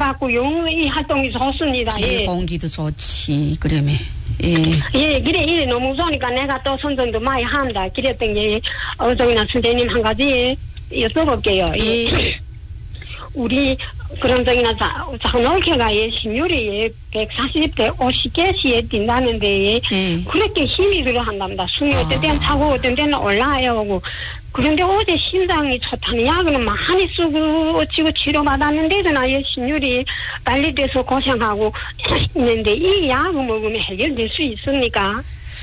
해갖고 이 활동이 좋습니다. 지 공기도 좋지, 그러면. 예. 예, 그래, 너무 좋으니까 내가 또 선정도 많이 한다. 그랬던 게, 어정이나 선생님 한 가지 여쭤볼게요. 예. 우리, 그런 적이나 장로교가 신율이 140대 50개씩 뛴다는데, 그렇게 힘이 들어 한답니다. 숨이 어떤 때는 차고 어떤 때는 올라와요. 하고. 그런데 어제 심장이 좋다는 약은 많이 쓰고 어찌고 치료받았는데도 나의 신율이 빨리 돼서 고생하고 있는데 이 약을 먹으면 해결될 수 있습니까?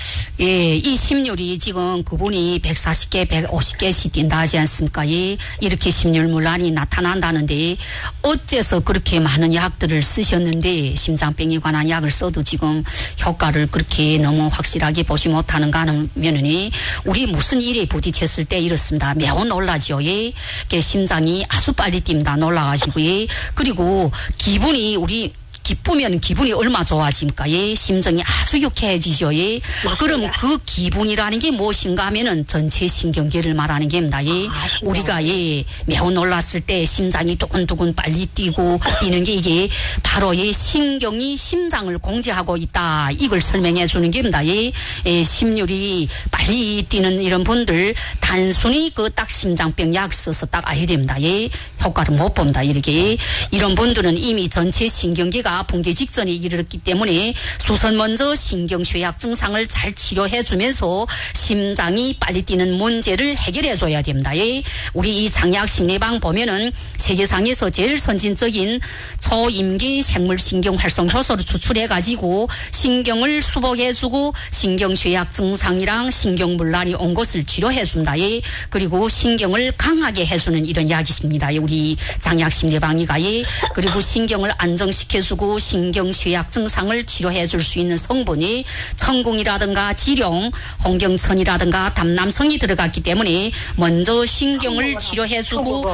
예, 이 심률이 지금 그분이 140개, 150개씩 뛴다 하지 않습니까? 예, 이렇게 심률문란이 나타난다는데 어째서 그렇게 많은 약들을 쓰셨는데 심장병에 관한 약을 써도 지금 효과를 그렇게 너무 확실하게 보지 못하는가 하면은 우리 무슨 일에 부딪혔을 때 이렇습니다. 매우 놀라죠. 예, 심장이 아주 빨리 뜁니다. 놀라가지고 예, 그리고 기분이 기쁘면 기분이 얼마 좋아집니까? 예, 심정이 아주 유쾌해지죠. 예. 그럼 그 기분이라는 게 무엇인가 하면은 전체 신경계를 말하는 겁니다. 예. 우리가 예, 매우 놀랐을 때 심장이 두근두근 빨리 뛰는 게 이게 바로 예, 신경이 심장을 공제하고 있다. 이걸 설명해 주는 겁니다. 예. 예, 심률이 빨리 뛰는 이런 분들 단순히 그 딱 심장병 약 써서 딱 아야 됩니다. 예. 효과를 못 봅니다. 이렇게. 이런 분들은 이미 전체 신경계가 붕괴 직전에 이르렀기 때문에 수선 먼저 신경쇠약 증상을 잘 치료해 주면서 심장이 빨리 뛰는 문제를 해결해 줘야 됩니다. 예. 우리 이 장약 심리방 보면은 세계상에서 제일 선진적인 초임기 생물신경 활성 효소를 추출해 가지고 신경을 수복해 주고 신경쇠약 증상이랑 신경문란이 온 것을 치료해 준다. 예. 그리고 신경을 강하게 해 주는 이런 약이십니다. 예. 우리 장약 심리방이가 예. 그리고 신경을 안정시켜 주고 신경쇠약 증상을 치료해 줄 수 있는 성분이 천궁이라든가 지룡, 홍경천이라든가 담남성이 들어갔기 때문에 먼저 신경을 치료해 주고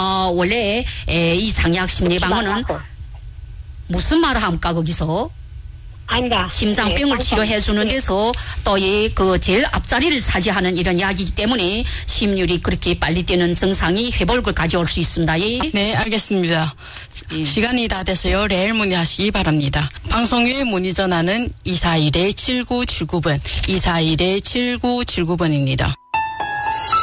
원래 이 장약 심리방어는 무슨 말을 합니까 거기서? 아닙니다. 심장병을 치료해 주는 데서 또 그 제일 앞자리를 차지하는 이런 약이기 때문에 심률이 그렇게 빨리 뛰는 증상이 회복을 가져올 수 있습니다. 예. 네, 알겠습니다. 시간이 다 돼서요. 내일 문의하시기 바랍니다. 방송 후에 문의 전화는 241-7979번, 241-7979번입니다.